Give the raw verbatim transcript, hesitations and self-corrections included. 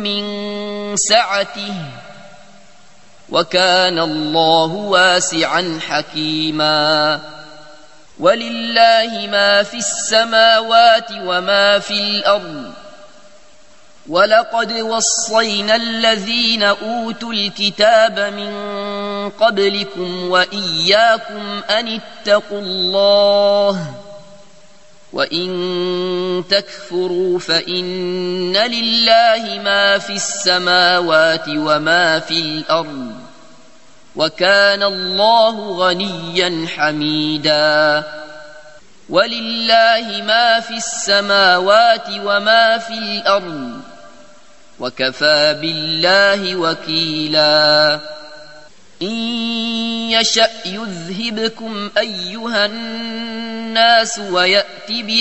من سعته وكان الله واسعا حكيما ولله ما في السماوات وما في الأرض ولقد وصينا الذين أوتوا الكتاب من قبلكم وإياكم أن اتقوا الله وإن تكفروا فإن لله ما في السماوات وما في الأرض وكان الله غنيا حميدا ولله ما في السماوات وما في الأرض وكفى بالله وكيلا إن يشأ يذهبكم أيها الناس ويأت